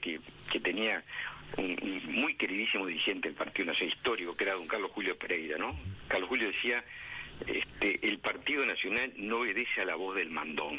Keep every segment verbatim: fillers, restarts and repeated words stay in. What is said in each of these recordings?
que, que tenía un, un muy queridísimo dirigente del Partido Nacional histórico, que era don Carlos Julio Pereira, ¿no? Carlos Julio decía, este, el Partido Nacional no obedece a la voz del mandón.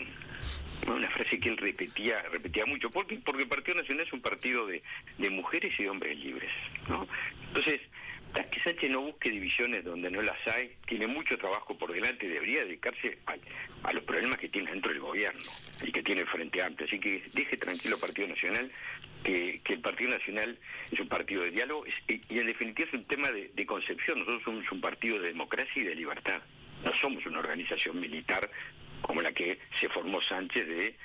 Una frase que él repetía repetía mucho, porque porque el Partido Nacional es un partido de, de mujeres y de hombres libres, ¿no? Entonces, que Sánchez no busque divisiones donde no las hay, tiene mucho trabajo por delante y debería dedicarse a, a los problemas que tiene dentro del gobierno y que tiene el Frente Amplio. Así que deje tranquilo al Partido Nacional, que, que el Partido Nacional es un partido de diálogo y, y en definitiva es un tema de, de concepción. Nosotros somos un partido de democracia y de libertad, no somos una organización militar como la que se formó Sánchez de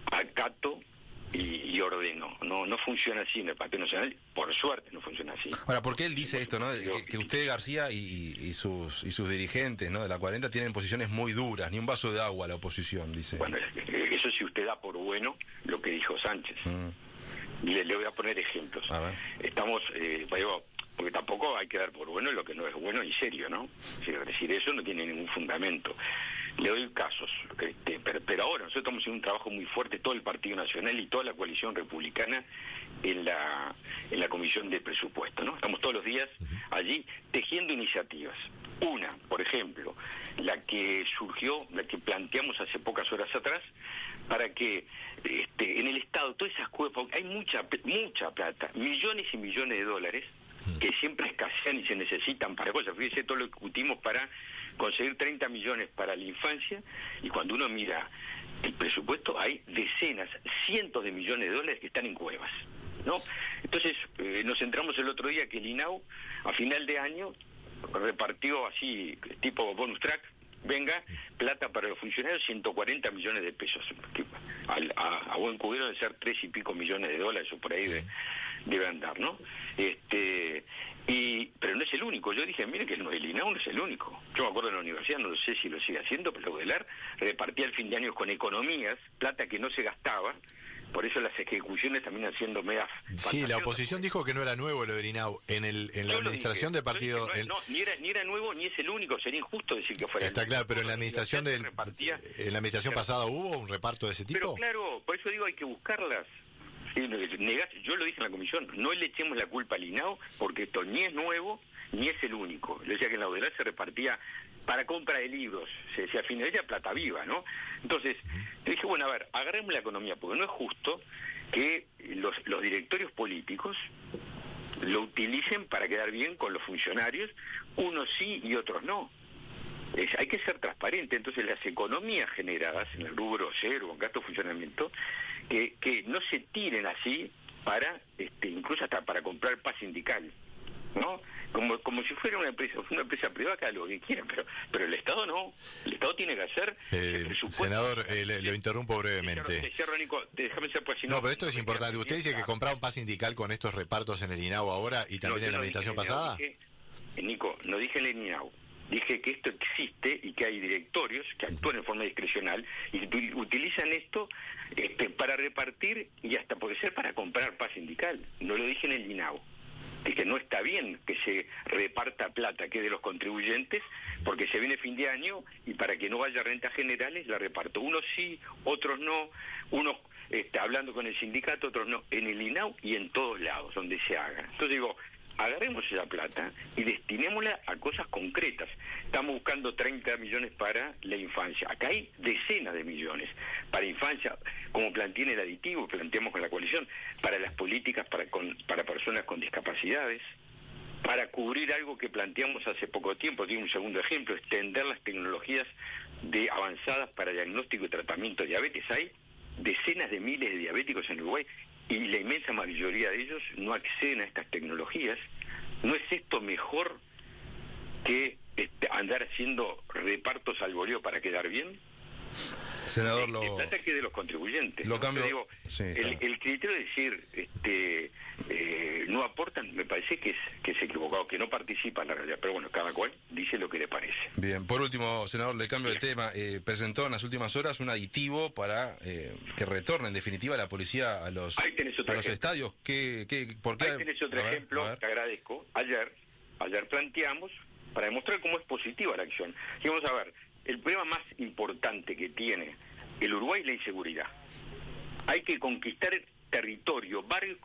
acato y, y ordeno. No no funciona así en el Partido Nacional, por suerte no funciona así. Ahora, ¿por qué él dice esto, no? Que, que usted, García, y, y sus y sus dirigentes, ¿no?, de la cuarenta tienen posiciones muy duras, ni un vaso de agua a la oposición, dice. Bueno, eso si usted da por bueno lo que dijo Sánchez. Mm. Le, le voy a poner ejemplos. A ver. Estamos, eh, digo, porque tampoco hay que dar por bueno lo que no es bueno y serio, ¿no? Es decir, eso no tiene ningún fundamento. Le doy casos, este, pero, pero ahora nosotros estamos haciendo un trabajo muy fuerte, todo el Partido Nacional y toda la coalición republicana en la en la Comisión de Presupuesto, ¿no? Estamos todos los días allí tejiendo iniciativas. Una, por ejemplo, la que surgió, la que planteamos hace pocas horas atrás, para que este, en el Estado, todas esas cuotas, hay mucha mucha plata, millones y millones de dólares, que siempre escasean y se necesitan para cosas. Fíjese todo lo que discutimos para conseguir treinta millones para la infancia, y cuando uno mira el presupuesto hay decenas, cientos de millones de dólares que están en cuevas, ¿no? Entonces eh, nos centramos el otro día que el I N A U a final de año repartió así, tipo bonus track, venga, plata para los funcionarios, ciento cuarenta millones de pesos, que a, a, a buen cubero debe ser tres y pico millones de dólares, o por ahí de, debe andar, ¿no? Este, y pero no es el único. Yo dije, mire que el, el I N A U no es el único. Yo me acuerdo de la universidad, no sé si lo sigue haciendo, pero Baudelar repartía el fin de año con economías, plata que no se gastaba. Por eso las ejecuciones también haciendo megas. Sí, la oposición dijo que no era nuevo lo del I N A U. En, el, en la yo administración del partido... No, en... no, ni, era, ni era nuevo ni es el único, sería injusto decir que fuera. Está el claro, pero en la administración del, repartía, en la administración pero, pasada hubo un reparto de ese tipo. Pero claro, por eso digo, hay que buscarlas. Sí, negás, yo lo dije en la comisión, no le echemos la culpa al I N A U, porque esto ni es nuevo ni es el único. Le decía que en la Baudelar se repartía para compra de libros, se decía, a fin de ella, plata viva, ¿no? Entonces, le dije, bueno, a ver, agarremos la economía, porque no es justo que los, los directorios políticos lo utilicen para quedar bien con los funcionarios, unos sí y otros no. Es, hay que ser transparente. Entonces las economías generadas en el rubro cero, con gasto de funcionamiento, que, que no se tiren así para, este, incluso hasta para comprar paz sindical, ¿no? Como como si fuera una empresa, una empresa privada, que haga lo que quiera, pero pero el Estado no. El Estado tiene que hacer... Eh, senador, eh, le, lo interrumpo brevemente. Te cierro, Nico, déjame ser, pues, si no, no, pero esto es importante. Usted dice que compraron paz sindical con estos repartos en el I N A U ahora y también no, en la administración no pasada. Dije, Nico, no dije en el I N A U. Dije que esto existe y que hay directorios que actúan en forma discrecional y que utilizan esto este, para repartir y hasta puede ser para comprar paz sindical. No lo dije en el I N A U. Es que no está bien que se reparta plata que es de los contribuyentes, porque se viene fin de año y para que no vaya rentas generales la reparto. Unos sí, otros no, unos este, hablando con el sindicato, otros no, en el I N A U y en todos lados donde se haga. Entonces digo, agarremos esa plata y destinémosla a cosas concretas. Estamos buscando treinta millones para la infancia. Acá hay decenas de millones para infancia, como planteé en el aditivo, planteamos con la coalición, para las políticas para, con, para personas con discapacidades, para cubrir algo que planteamos hace poco tiempo. Digo un segundo ejemplo, extender las tecnologías de avanzadas para diagnóstico y tratamiento de diabetes. Hay decenas de miles de diabéticos en Uruguay y la inmensa mayoría de ellos no acceden a estas tecnologías. ¿No es esto mejor que este, andar haciendo repartos al voleo para quedar bien? Senador, lo... El plata que de los contribuyentes. Lo cambio... Digo, sí, el, el criterio de decir este, eh, no aportan, me parece que es que es equivocado, que no participa en la realidad. Pero bueno, cada cual dice lo que le parece. Bien, por último, senador, le cambio Bien. de tema. Eh, presentó en las últimas horas un aditivo para eh, que retorne en definitiva la policía a los, Ahí tenés otro a los ejemplo. estadios. ¿Qué, qué, por qué? Ahí tenés otro a ver, ejemplo, a ver. te agradezco. Ayer, ayer planteamos, para demostrar cómo es positiva la acción. Y vamos a ver, el problema más importante que tiene el Uruguay es la inseguridad. Hay que conquistar territorio, barrios